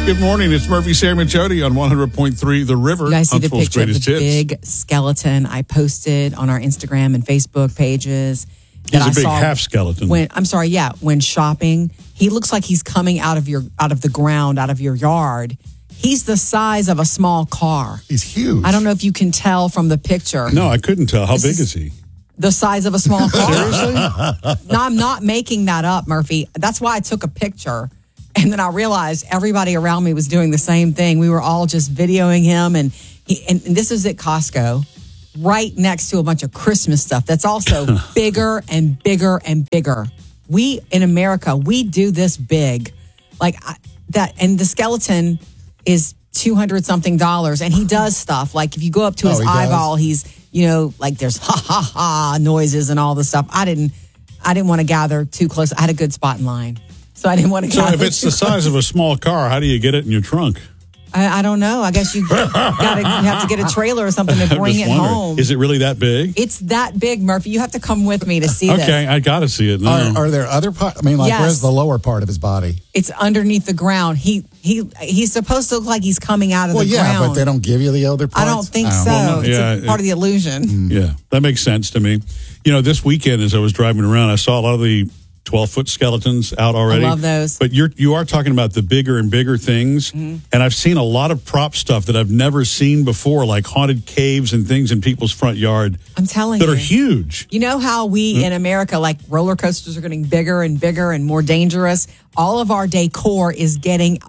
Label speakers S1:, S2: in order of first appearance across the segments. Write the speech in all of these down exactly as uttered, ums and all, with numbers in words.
S1: Good morning. It's Murphy, Sam, and Jody on one hundred point three The River.
S2: You guys see the
S1: Huntsville's
S2: picture of the
S1: greatest hits.
S2: big skeleton I posted on our Instagram and Facebook pages?
S1: He's
S2: that
S1: a
S2: I
S1: big
S2: saw
S1: half skeleton.
S2: When I'm sorry, yeah, when shopping, he looks like he's coming out of your out of the ground, out of your yard. He's the size of a small car.
S3: He's huge.
S2: I don't know if you can tell from the picture.
S1: No, I couldn't tell. How
S2: This
S1: big
S2: is-
S1: is he?
S2: The size of a small car.
S1: Seriously?
S2: No, I'm not making that up, Murphy. That's why I took a picture. And then I realized everybody around me was doing the same thing. We were all just videoing him. And, he, and, and this is at Costco, right next to a bunch of Christmas stuff that's also bigger and bigger and bigger. We, in America, we do this big. Like I, that. And the skeleton is two hundred something dollars. And he does stuff. Like if you go up to
S3: Oh,
S2: his
S3: he does?
S2: eyeball, he's, you know, like there's ha ha ha noises and all this stuff. I didn't, I didn't want to gather too close. I had a good spot in line. So I didn't want to
S1: So
S2: gather
S1: if it's
S2: too
S1: the size of a small car, how do you get it in your trunk?
S2: I, I don't know. I guess you gotta you have to get a trailer or something to
S1: I'm
S2: bring
S1: just
S2: it
S1: wondering.
S2: home.
S1: Is it really that big?
S2: It's that big, Murphy. You have to come with me to see this.
S1: Okay, I got to see it now.
S3: Are, are there other parts? I mean, like,
S2: Yes.
S3: where's the lower part of his body?
S2: It's underneath the ground. He he he's supposed to look like he's coming out of
S3: Well,
S2: the
S3: yeah,
S2: ground.
S3: but they don't give you the other parts?
S2: I don't think
S3: Oh.
S2: so.
S1: Well, no,
S2: it's
S1: yeah,
S2: a part of the illusion.
S1: Yeah, that makes sense to me. You know, this weekend as I was driving around, I saw a lot of the twelve-foot skeletons out already.
S2: I love those.
S1: But you're you are talking about the bigger and bigger things,
S2: Mm-hmm.
S1: and I've seen a lot of prop stuff that I've never seen before, like haunted caves and things in people's front yard
S2: I'm telling
S1: that
S2: you.
S1: are huge.
S2: You know how we in America, like roller coasters are getting bigger and bigger and more dangerous? All of our decor is getting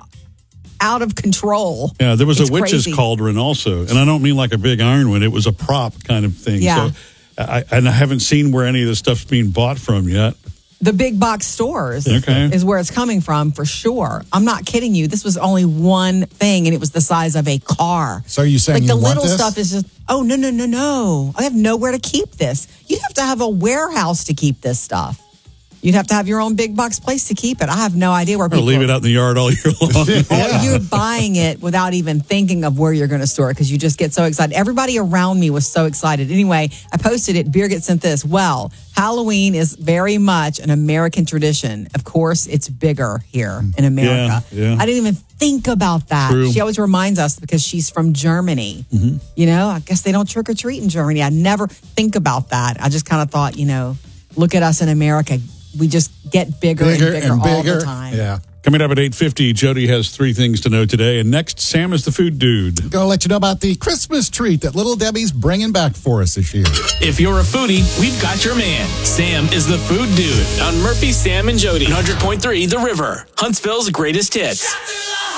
S2: out of control.
S1: Yeah, there was
S2: It's
S1: a witch's
S2: crazy.
S1: cauldron also, and I don't mean like a big iron one. It was a prop kind of thing.
S2: Yeah.
S1: So, I, and I haven't seen where any of this stuff's being bought from yet.
S2: The big box stores
S1: Okay.
S2: is where it's coming from for sure. I'm not kidding you. This was only one thing, and it was the size of a car.
S3: So are you saying
S2: like
S3: you
S2: the
S3: want
S2: little
S3: this?
S2: stuff is just, oh, no, no, no, no. I have nowhere to keep this. You'd have to have a warehouse to keep this stuff. You'd have to have your own big box place to keep it. I have no idea where
S1: Or
S2: people
S1: leave it out in the yard all year long.
S2: Or you're buying it without even thinking of where you're going to store it because you just get so excited. Everybody around me was so excited. Anyway, I posted it. Birgit sent this. Well, Halloween is very much an American tradition. Of course, it's bigger here in America.
S1: Yeah, yeah.
S2: I didn't even think about that.
S1: True.
S2: She always reminds us because she's from Germany.
S1: Mm-hmm.
S2: You know, I guess they don't trick or treat in Germany. I never think about that. I just kind of thought, you know, look at us in America. We just get bigger,
S3: Bigger
S2: and bigger,
S3: and
S2: all
S3: bigger.
S2: the time.
S3: Yeah.
S1: Coming up at eight fifty, Jody has three things to know today. And next, Sam is the food dude.
S3: Gonna let you know about the Christmas treat that Little Debbie's bringing back for us this year.
S4: If you're a foodie, we've got your man. Sam is the food dude on Murphy, Sam, and Jody. one hundred point three The River, Huntsville's greatest hits.